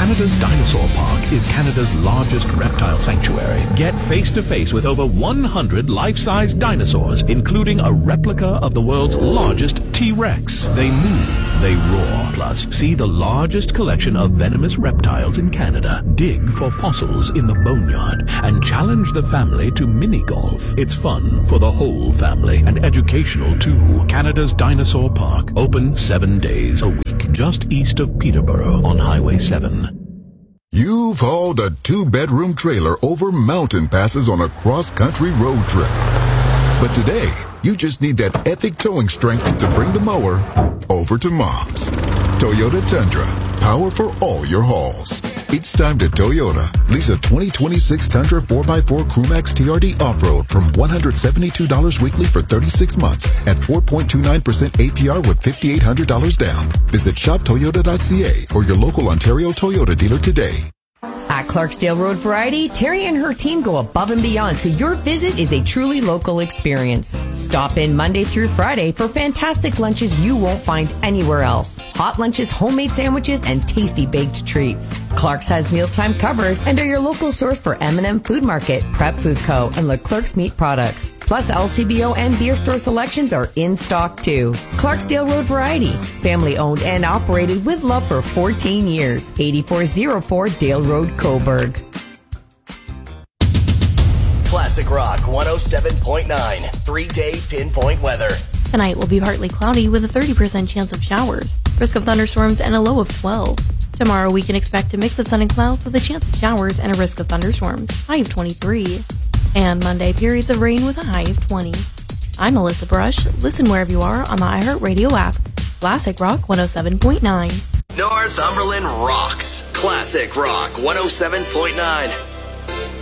Canada's Dinosaur Park is Canada's largest reptile sanctuary. Get face-to-face with over 100 life-size dinosaurs, including a replica of the world's largest T-Rex. They move, they roar. Plus, see the largest collection of venomous reptiles in Canada. Dig for fossils in the boneyard and challenge the family to mini-golf. It's fun for the whole family and educational too. Canada's Dinosaur Park, open 7 days a week, just east of Peterborough on Highway 7. You've hauled a 2-bedroom trailer over mountain passes on a cross-country road trip. But today, you just need that epic towing strength to bring the mower over to Mom's. Toyota Tundra, power for all your hauls. It's time to Toyota. Lease a 2026 Tundra 4x4 Crewmax TRD Off-Road from $172 weekly for 36 months at 4.29% APR with $5,800 down. Visit shoptoyota.ca or your local Ontario Toyota dealer today. At Clarksdale Road Variety, Terry and her team go above and beyond so your visit is a truly local experience. Stop in Monday through Friday for fantastic lunches you won't find anywhere else. Hot lunches, homemade sandwiches, and tasty baked treats. Clark's has mealtime covered and are your local source for M&M Food Market, Prep Food Co., and Leclerc's meat products. Plus, LCBO and beer store selections are in stock too. Clarksdale Road Variety, family owned and operated with love for 14 years. 8404 Dale Road, Coburg. Classic Rock 107.9, 3-day pinpoint weather. Tonight will be partly cloudy with a 30% chance of showers. Risk of thunderstorms and a low of 12. Tomorrow we can expect a mix of sun and clouds with a chance of showers and a risk of thunderstorms, high of 23. And Monday, periods of rain with a high of 20. I'm Melissa Brush. Listen wherever you are on the iHeartRadio app. Classic Rock 107.9. Northumberland rocks. Classic Rock 107.9.